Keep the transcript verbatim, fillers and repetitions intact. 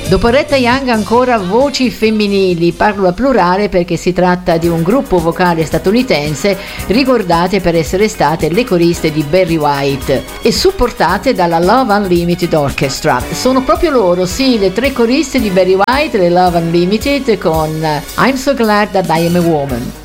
Dopo Retta Young ancora voci femminili, parlo a plurale perché si tratta di un gruppo vocale statunitense ricordate per essere state le coriste di Barry White e supportate dalla Love Unlimited Orchestra. Sono proprio loro, sì, le tre coriste di Barry White, le Love Unlimited con I'm So Glad That I Am a Woman.